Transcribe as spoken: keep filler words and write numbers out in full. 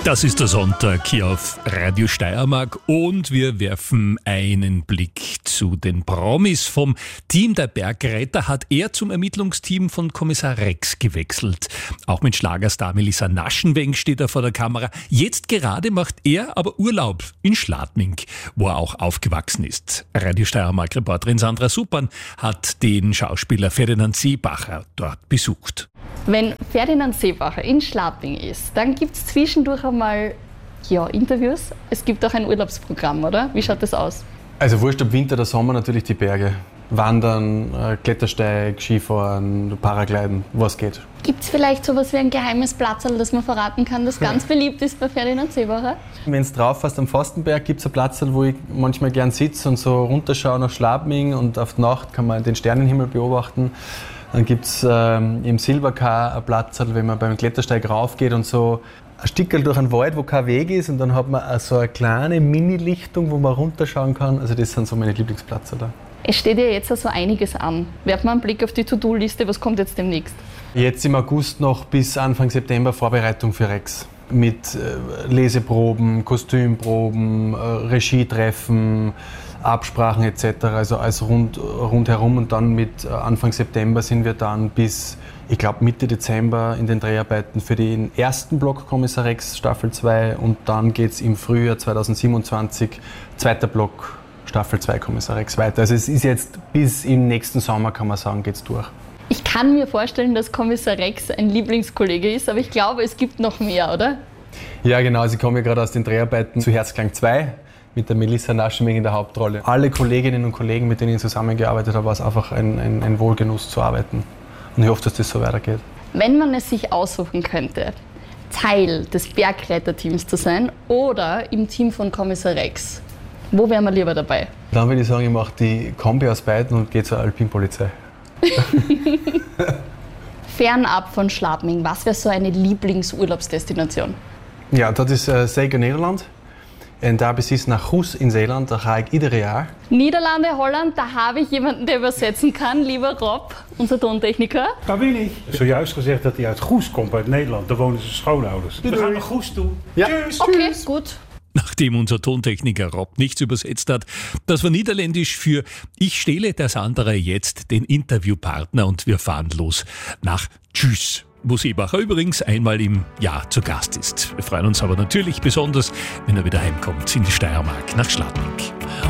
Das ist der Sonntag hier auf Radio Steiermark und wir werfen einen Blick zu den Promis. Vom Team der Bergretter hat er zum Ermittlungsteam von Kommissar Rex gewechselt. Auch mit Schlagerstar Melissa Naschenweng steht er vor der Kamera. Jetzt gerade macht er aber Urlaub in Schladming, wo er auch aufgewachsen ist. Radio Steiermark-Reporterin Sandra Suppan hat den Schauspieler Ferdinand Seebacher dort besucht. Wenn Ferdinand Seebacher in Schladming ist, dann gibt es zwischendurch einmal ja, Interviews. Es gibt auch ein Urlaubsprogramm, oder? Wie schaut das aus? Also wurscht, ob Winter oder Sommer natürlich die Berge. Wandern, äh, Klettersteig, Skifahren, Paragliden, was geht. Gibt es vielleicht sowas wie ein geheimes Platzerl, das man verraten kann, das ganz beliebt ist bei Ferdinand Seebacher? Wenn es drauf fährst am Fastenberg, gibt es ein Platzerl, wo ich manchmal gern sitze und so runterschaue nach Schladming und auf die Nacht kann man den Sternenhimmel beobachten. Dann gibt es ähm, im Silberkar ein Platzerl, wenn man beim Klettersteig raufgeht und so ein Stückchen durch einen Wald, wo kein Weg ist, und dann hat man so eine kleine Mini-Lichtung, wo man runterschauen kann. Also das sind so meine Lieblingsplätze da. Es steht ja jetzt so einiges an. Werfen wir einen Blick auf die To-Do-Liste, was kommt jetzt demnächst? Jetzt im August noch bis Anfang September Vorbereitung für Rex. Mit äh, Leseproben, Kostümproben, äh, Regietreffen, Absprachen et cetera. Also alles rund, rundherum. Und dann mit äh, Anfang September sind wir dann bis, ich glaube, Mitte Dezember in den Dreharbeiten für den ersten Block Kommissar Rex Staffel zwei, und dann geht es im Frühjahr zweitausendsiebenundzwanzig, zweiter Block Staffel zwei Kommissar Rex weiter. Also es ist jetzt bis im nächsten Sommer, kann man sagen, geht's durch. Ich kann mir vorstellen, dass Kommissar Rex ein Lieblingskollege ist, aber ich glaube, es gibt noch mehr, oder? Ja, genau. Also ich komme ja gerade aus den Dreharbeiten zu Herzklang zwei mit der Melissa Naschenweng in der Hauptrolle. Alle Kolleginnen und Kollegen, mit denen ich zusammengearbeitet habe, war es einfach ein, ein, ein Wohlgenuss zu arbeiten. Und ich hoffe, dass das so weitergeht. Wenn man es sich aussuchen könnte, Teil des Bergretterteams zu sein oder im Team von Kommissar Rex, wo wäre man lieber dabei? Dann würde ich sagen, ich mache die Kombi aus beiden und gehe zur Alpinpolizei. Fernab von Schladming, was wäre so eine Lieblingsurlaubsdestination? Ja, dat is uh, zeker Nederland. En daar precies naar Goes in Zeeland, daar ga ik ieder jaar. Niederlande, Holland, da habe ich jemanden, der übersetzen kann. Lieber Rob, unser Tontechniker. Daar ben ik. Zojuist gezegd dat hij uit Goes komt, uit Nederland. Daar wonen zijn schoonouders. We gaan naar Goes toe. Ja. Tschüss. Okay, tschüss. Gut. Nachdem unser Tontechniker Rob nichts übersetzt hat, das war niederländisch für Ich stehle der Sandra jetzt den Interviewpartner und wir fahren los nach Tschüss, wo Seebacher übrigens einmal im Jahr zu Gast ist. Wir freuen uns aber natürlich besonders, wenn er wieder heimkommt in die Steiermark nach Schladming.